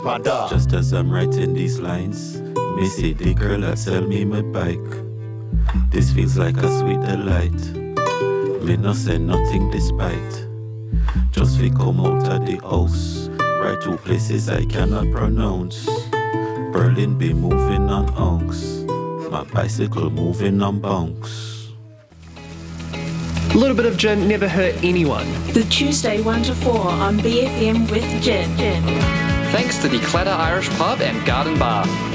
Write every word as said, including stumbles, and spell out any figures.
Just as I'm writing these lines, me see the girl that sell me my bike. This feels like a sweet delight. Me no say nothing despite. Just we come out of the house, right to places I cannot pronounce. Berlin be moving on unks, my bicycle moving on bunks. A little bit of gin never hurt anyone. The Tuesday one to four on B F M with Gin. Thanks to the Clatter Irish Pub and Garden Bar.